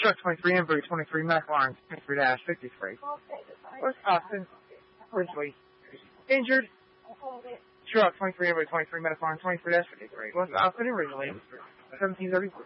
Truck 23 Embry 23 McLaren 23-53. West Austin Ridgely. Injured. Truck 23 Embry 23 McLaren 23-53. West Austin Ridgely. 1734.